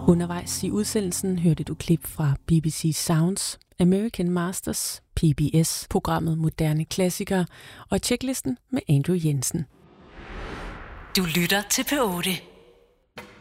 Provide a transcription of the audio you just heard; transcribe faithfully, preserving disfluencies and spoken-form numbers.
Undervejs i udsendelsen hørte du klip fra B B C Sounds, American Masters, P B S-programmet Moderne Klassikere og Tjeklisten med Andrew Jensen. Du lytter til P otte.